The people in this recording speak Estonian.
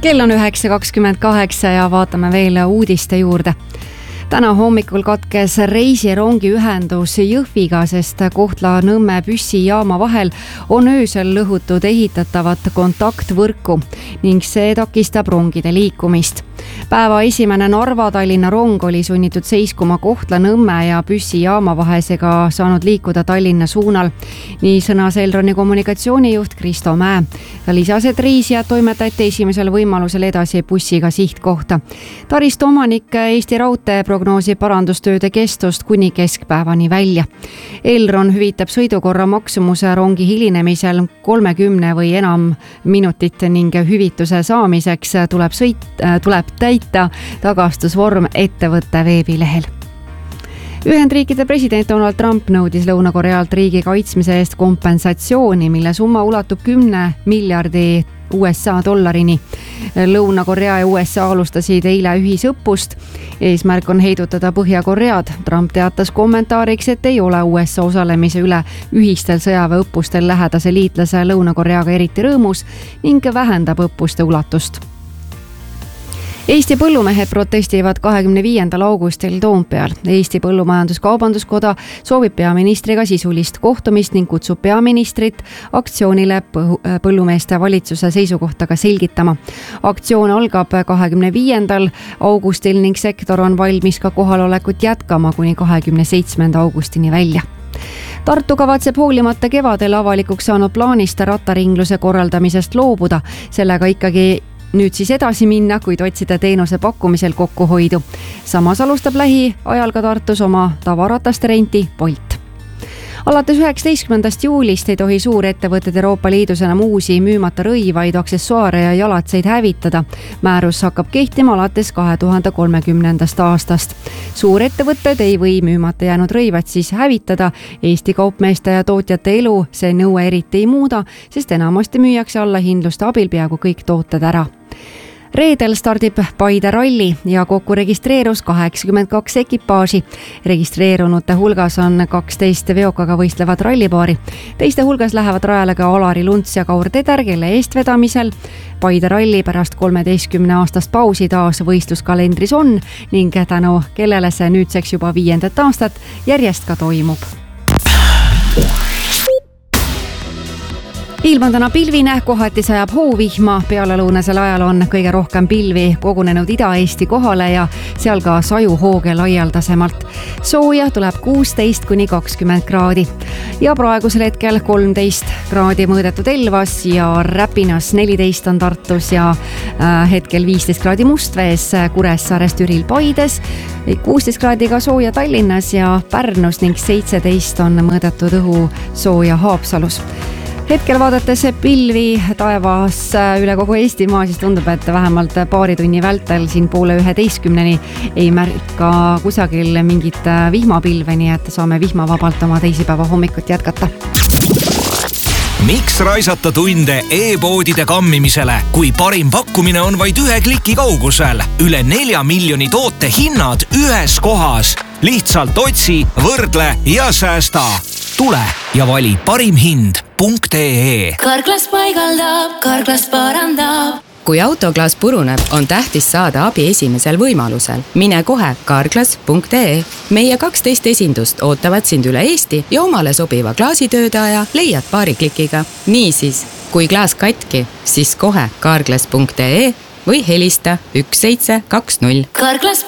Kell on 9.28 ja vaatame veel uudiste juurde. Täna hommikul katkes reisirongi ühendus Jõhviga, sest Kohtla-Nõmme Püssijaama vahel on öösel lõhutud ehitatavat kontaktvõrku ning see takistab rongide liikumist. Päeva esimene Narva-Tallinna rong oli sunnitud seiskuma Kohtla-Nõmme ja Püssijaama vahesega saanud liikuda Tallinna suunal. Nii sõnas Elroni kommunikatsioonijuht Kristo Mäe. Ta lisas, et reisijad toimetati esimesel võimalusel edasi bussiga sihtkohta. Taristu omanik Eesti Raudtee prognoosib parandustööde kestust kuni keskpäevani välja. Elron hüvitab sõidukorra maksumuse rongi hilinemisel 30 või enam minutit ning hüvituse saamiseks tuleb täita tagastusvorm ettevõtte veebilehel. Ühendriikide president Donald Trump nõudis Lõuna-Korealt riigi kaitsmise eest kompensatsiooni, mille summa ulatub 10 miljardi USA dollarini. Lõuna-Korea ja USA alustasid eile ühisõppust. Eesmärk on heidutada Põhja-Koread. Trump teatas kommentaariks, et ei ole USA osalemise üle ühistel sõjaväeõppustel lähedase liitlase Lõuna-Koreaga eriti rõõmus ning vähendab õppuste ulatust. Eesti põllumehed protestivad 25. augustil Toompeal. Eesti Põllumajandus-Kaubanduskoda soovib peaministriga sisulist kohtumist ning kutsub peaministrit aktsioonile põllumeeste valitsuse seisukohta ka selgitama. Aktsioon algab 25. augustil ning sektor on valmis ka kohalolekut jätkama kuni 27. augustini välja. Tartu kavatseb hoolimata kevadel avalikuks saanud plaanist rattaringluse korraldamisest loobuda. Sellega ikkagi nüüd siis edasi minna, kuid otsida teenuse pakkumisel kokkuhoidu. Samas alustab lähiajal ka Tartus oma tavarataste renti Bolt. Alates 19. juulist ei tohi suurettevõtted Euroopa Liidus enam uusi müümata rõivaid, aksessuaare ja jalatseid hävitada. Määrus hakkab kehtima alates 2030. aastast. Suurettevõtted ei või müümata jäänud rõivad siis hävitada. Eesti kaupmeeste ja tootjate elu see nõue eriti ei muuda, sest enamasti müüakse allahindluste abil peaaegu kõik tooted ära. Reedel stardib Paide ralli ja kokku registreerus 82 ekipaaži. Registreerunute hulgas on 12 veokaga võistlevat rallipaari. Teiste hulgas lähevad rajale ka Alari Lunts ja Kaur Teder, kelle eestvedamisel Paide ralli pärast 13 aastast pausi taas võistluskalendris on ning tänu kellele see nüüdseks juba 5. aastat järjest ka toimub. Ilm on täna pilvine, kohati sajab hoovihma, pealelõunasel ajal on kõige rohkem pilvi kogunenud Ida-Eesti kohale ja seal ka sajuhooge laialdasemalt. Sooja tuleb 16 kuni 20 kraadi ja praegusel hetkel 13 kraadi mõõdetud Elvas ja Räpinas, 14 on Tartus ja hetkel 15 kraadi Mustvees, Kuressaares, Türil, Paides, 16 kraadiga sooja Tallinnas ja Pärnus ning 17 on mõõdetud õhu sooja Haapsalus. Hetkel vaadates pilvi taevas üle kogu Eestimaa, siis tundub, et vähemalt paari tunni vältel siin 10:30 ei märka kusagil mingit vihmapilve, nii et saame vihmavabalt oma teisipäeva hommikut jätkata. Miks raisata tunde e-poodide kammimisele, kui parim pakkumine on vaid 1 kliki kaugusel? Üle 4 miljoni toote hinnad ühes kohas. Lihtsalt otsi, võrdle ja säästa. Tule ja vali parimhind.ee. Karklas paigaldab, Karklas parandab. Kui autoklaas puruneb, on tähtis saada abi esimesel võimalusel. Mine kohe karklas.ee. Meie 12 esindust ootavad sind üle Eesti ja omale sobiva klaasitöödaja leiad paari klikiga. Niisiis, kui klaas katki, siis kohe karklas.ee või helista 1720. Karklas